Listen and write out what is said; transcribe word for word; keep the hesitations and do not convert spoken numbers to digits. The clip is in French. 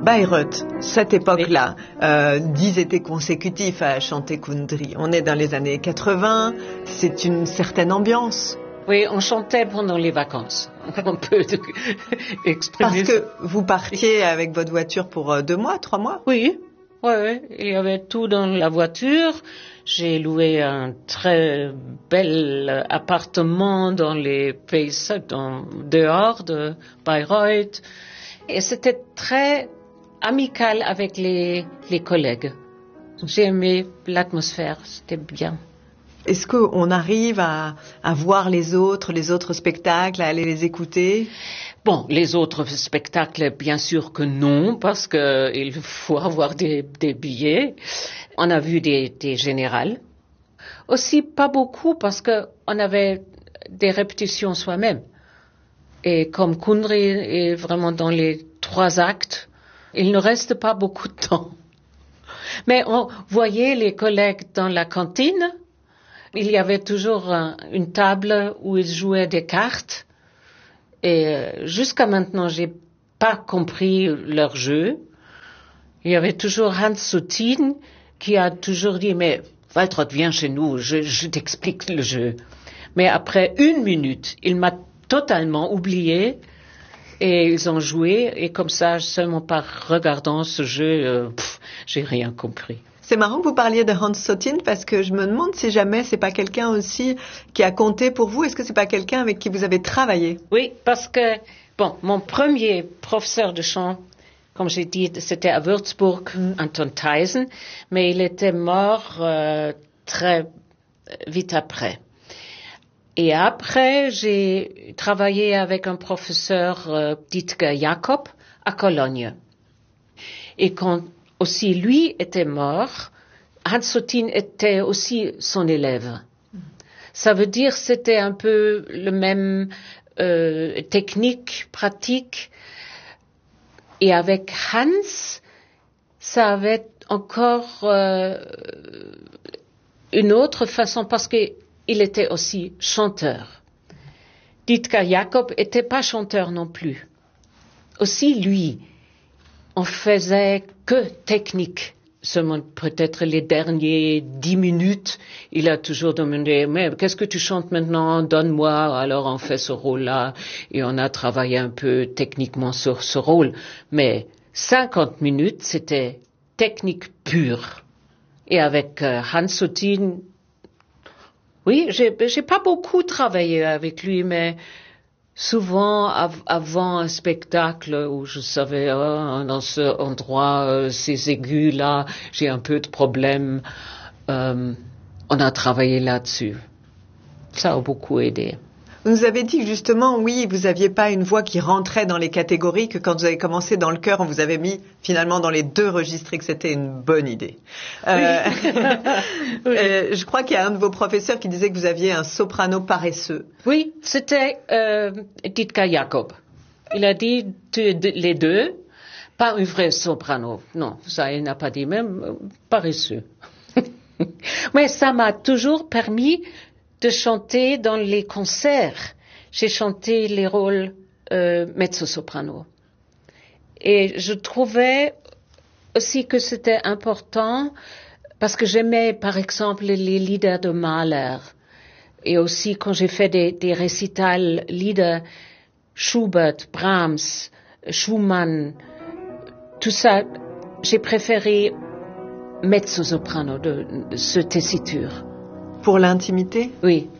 Bayreuth, cette époque-là, euh, dix étés consécutifs à chanter Kundry. On est dans les années quatre-vingts, c'est une certaine ambiance. Oui, on chantait pendant les vacances. On peut exprimer. Parce que vous partiez avec votre voiture pour deux mois, trois mois? Oui, oui, oui. Il y avait tout dans la voiture. J'ai loué un très bel appartement dans les pays, dans, dehors de Bayreuth. Et c'était très amical avec les, les collègues. J'ai aimé l'atmosphère, c'était bien. Est-ce qu'on arrive à, à voir les autres, les autres spectacles, à aller les écouter? Bon, les autres spectacles, bien sûr que non, parce qu'il faut avoir des, des billets. On a vu des, des générales. Aussi, pas beaucoup, parce qu'on avait des répétitions soi-même. Et comme Kundry est vraiment dans les trois actes, il ne reste pas beaucoup de temps. Mais on voyait les collègues dans la cantine. Il y avait toujours un, une table où ils jouaient des cartes. Et euh, jusqu'à maintenant, j'ai pas compris leur jeu. Il y avait toujours Hans Soutine qui a toujours dit, mais Waltraud, viens chez nous, je, je t'explique le jeu. Mais après une minute, il m'a totalement oublié et ils ont joué. Et comme ça, seulement par regardant ce jeu, euh, pff, j'ai rien compris. C'est marrant que vous parliez de Hans Soutine parce que je me demande si jamais c'est pas quelqu'un aussi qui a compté pour vous. Est-ce que c'est pas quelqu'un avec qui vous avez travaillé? Oui, parce que, bon, mon premier professeur de chant, comme j'ai dit, c'était à Würzburg, mm. Anton Theisen, mais il était mort euh, très vite après. Et après, j'ai travaillé avec un professeur, euh, Dietger Jacob, à Cologne. Et quand aussi lui était mort, Hans Soutine était aussi son élève. Ça veut dire c'était un peu le même euh, technique, pratique. Et avec Hans, ça avait encore euh, une autre façon parce qu'il était aussi chanteur. Dietger Jacob était pas chanteur non plus. Aussi lui, on faisait que technique. Seulement peut-être les derniers dix minutes, il a toujours demandé, mais qu'est-ce que tu chantes maintenant? Donne-moi. Alors on fait ce rôle-là et on a travaillé un peu techniquement sur ce rôle. Mais cinquante minutes, c'était technique pure. Et avec euh, Hans Soutine, oui, j'ai, j'ai pas beaucoup travaillé avec lui, mais souvent, av- avant un spectacle où je savais, oh, dans ce endroit, euh, ces aigus-là, j'ai un peu de problème, euh, on a travaillé là-dessus. Ça a beaucoup aidé. Vous nous avez dit que justement, oui, vous aviez pas une voix qui rentrait dans les catégories, que quand vous avez commencé dans le chœur, on vous avait mis finalement dans les deux registres et que c'était une bonne idée. Euh, oui. euh, je crois qu'il y a un de vos professeurs qui disait que vous aviez un soprano paresseux. Oui, c'était euh, Dietger Jacob. Il a dit tu, les deux, pas un vrai soprano. Non, ça il n'a pas dit, même euh, paresseux. Mais ça m'a toujours permis de chanter dans les concerts. J'ai chanté les rôles euh, mezzo-soprano. Et je trouvais aussi que c'était important parce que j'aimais, par exemple, les lieder de Mahler. Et aussi, quand j'ai fait des, des récitals lieder, Schubert, Brahms, Schumann, tout ça, j'ai préféré mezzo-soprano de, de ce tessiture. Pour l'intimité? Oui.